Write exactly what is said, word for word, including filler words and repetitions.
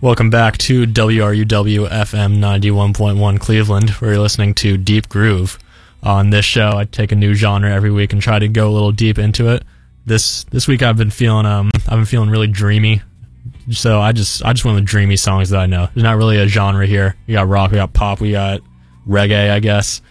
Welcome back to W R U W F M ninety-one point one Cleveland, where you're listening to Deep Groove. On this show, I take a new genre every week and try to go a little deep into it. This this week, I've been feeling um I've been feeling really dreamy, so I just I just went with dreamy songs that I know. There's not really a genre here. We got rock, we got pop, we got reggae, I guess.